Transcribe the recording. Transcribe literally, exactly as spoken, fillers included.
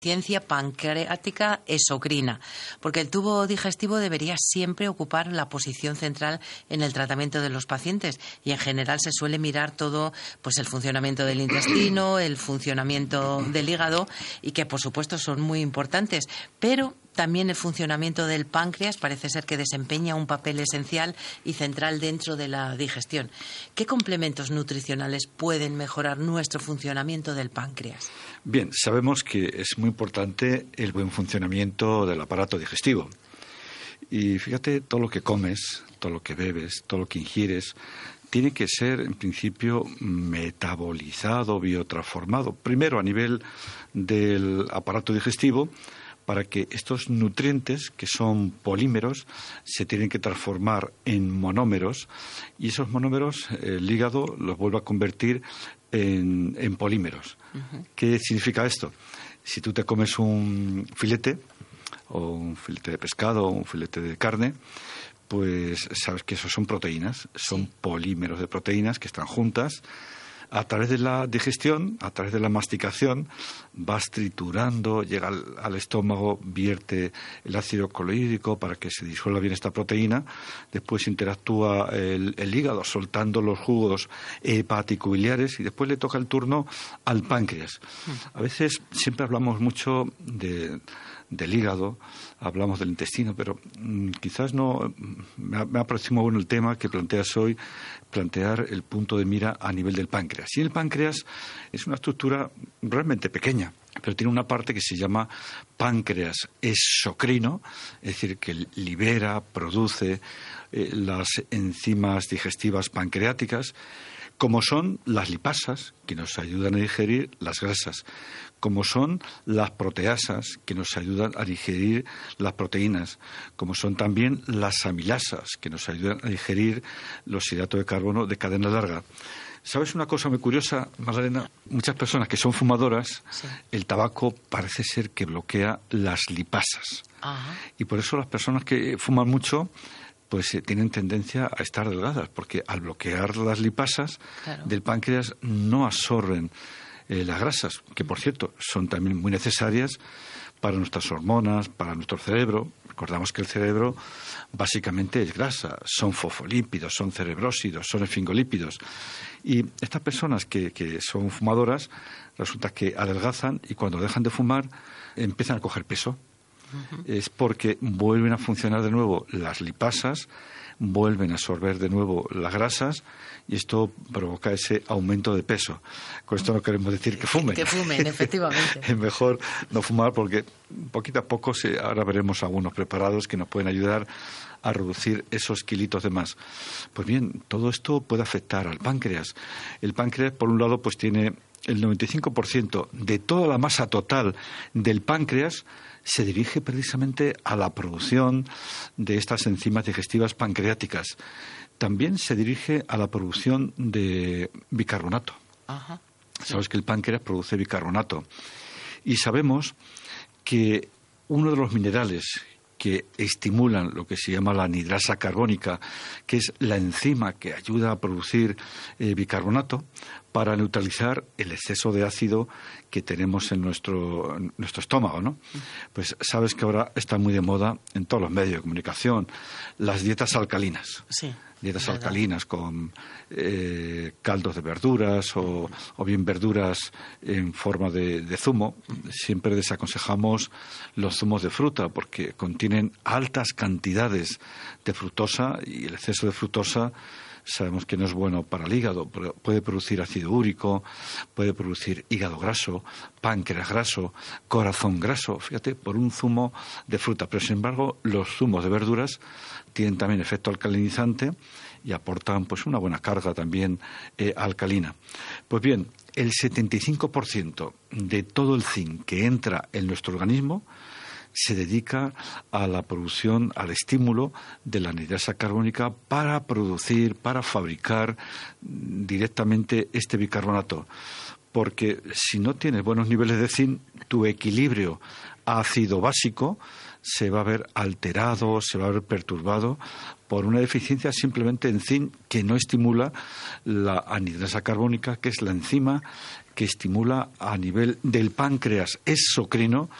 Ciencia pancreática exocrina, porque el tubo digestivo debería siempre ocupar la posición central en el tratamiento de los pacientes y en general se suele mirar todo, pues el funcionamiento del intestino, el funcionamiento del hígado y que por supuesto son muy importantes, pero también el funcionamiento del páncreas parece ser que desempeña un papel esencial y central dentro de la digestión. ¿Qué complementos nutricionales pueden mejorar nuestro funcionamiento del páncreas? Bien, sabemos que es muy importante el buen funcionamiento del aparato digestivo. Y fíjate, todo lo que comes, todo lo que bebes, todo lo que ingieres, tiene que ser, en principio, metabolizado, biotransformado. Primero, a nivel del aparato digestivo, para que estos nutrientes, que son polímeros, se tienen que transformar en monómeros y esos monómeros el hígado los vuelve a convertir en, en polímeros. Uh-huh. ¿Qué significa esto? Si tú te comes un filete, o un filete de pescado, o un filete de carne, pues sabes que esos son proteínas, son sí. polímeros de proteínas que están juntas. A través de la digestión, a través de la masticación, vas triturando, llega al, al estómago, vierte el ácido clorhídrico para que se disuelva bien esta proteína. Después interactúa el, el hígado soltando los jugos hepático-biliares y después le toca el turno al páncreas. A veces siempre hablamos mucho de... del hígado, hablamos del intestino, pero mmm, quizás no me ha, me ha parecido muy bueno el tema que planteas hoy, plantear el punto de mira a nivel del páncreas. Y el páncreas es una estructura realmente pequeña, pero tiene una parte que se llama páncreas exocrino, es decir, que libera, produce eh, las enzimas digestivas pancreáticas, como son las lipasas, que nos ayudan a digerir las grasas, como son las proteasas, que nos ayudan a digerir las proteínas, como son también las amilasas, que nos ayudan a digerir los hidratos de carbono de cadena larga. ¿Sabes una cosa muy curiosa, Magdalena? Muchas personas que son fumadoras, sí. el tabaco parece ser que bloquea las lipasas. Ajá. Y por eso las personas que fuman mucho pues eh, tienen tendencia a estar delgadas, porque al bloquear las lipasas claro. del páncreas no absorben eh, las grasas, que por cierto son también muy necesarias para nuestras hormonas, para nuestro cerebro. Recordamos que el cerebro básicamente es grasa, son fosfolípidos, son cerebrósidos, son esfingolípidos. Y estas personas que, que son fumadoras resulta que adelgazan y cuando dejan de fumar empiezan a coger peso. Uh-huh. Es porque vuelven a funcionar de nuevo las lipasas, vuelven a absorber de nuevo las grasas y esto provoca ese aumento de peso. Con esto no queremos decir que fumen. Que fumen, efectivamente. Es mejor no fumar porque poquito a poco se, ahora veremos algunos preparados que nos pueden ayudar a reducir esos kilitos de más. Pues bien, todo esto puede afectar al páncreas. El páncreas, por un lado, pues tiene el noventa y cinco por ciento de toda la masa total del páncreas se dirige precisamente a la producción de estas enzimas digestivas pancreáticas. También se dirige a la producción de bicarbonato. Ajá, sí. Sabes que el páncreas produce bicarbonato. Y sabemos que uno de los minerales que estimulan lo que se llama la anhidrasa carbónica, que es la enzima que ayuda a producir eh, bicarbonato para neutralizar el exceso de ácido que tenemos en nuestro, en nuestro estómago, ¿no? Pues sabes que ahora está muy de moda en todos los medios de comunicación las dietas alcalinas. Sí. Dietas ¿verdad? Alcalinas con eh, caldos de verduras o, o bien verduras en forma de, de zumo. Siempre desaconsejamos los zumos de fruta porque contienen altas cantidades de fructosa y el exceso de fructosa sabemos que no es bueno para el hígado, puede producir ácido úrico, puede producir hígado graso, páncreas graso, corazón graso, fíjate, por un zumo de fruta. Pero sin embargo, los zumos de verduras tienen también efecto alcalinizante y aportan pues una buena carga también eh, alcalina. Pues bien, el setenta y cinco por ciento de todo el zinc que entra en nuestro organismo se dedica a la producción, al estímulo de la anhidrasa carbónica para producir, para fabricar directamente este bicarbonato. Porque si no tienes buenos niveles de zinc, tu equilibrio ácido básico se va a ver alterado, se va a ver perturbado por una deficiencia simplemente en zinc que no estimula la anhidrasa carbónica, que es la enzima que estimula a nivel del páncreas exocrino